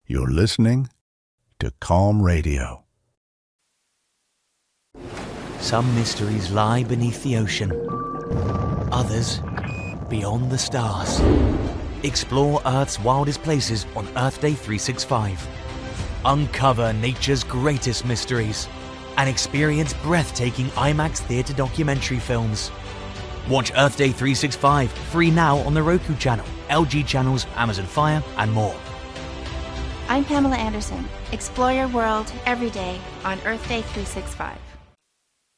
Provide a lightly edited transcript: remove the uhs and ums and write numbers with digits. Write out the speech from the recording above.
You're listening to Calm Radio. Some mysteries lie beneath the ocean. Others beyond the stars. Explore Earth's wildest places on Earth Day 365. Uncover nature's greatest mysteries and experience breathtaking IMAX theater documentary films. Watch Earth Day 365 free now on the Roku channel, LG channels, Amazon Fire, and more. I'm Pamela Anderson. Explore your world every day on Earth Day 365.